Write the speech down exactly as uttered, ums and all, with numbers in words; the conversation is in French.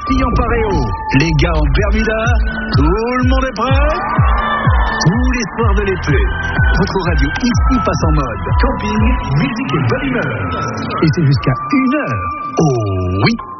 filles en paréo, les gars en Bermuda, tout le monde est prêt? Tous les soirs de l'été, votre radio ici passe en mode camping, musique et bonne humeur. Et c'est jusqu'à une heure. Oh oui!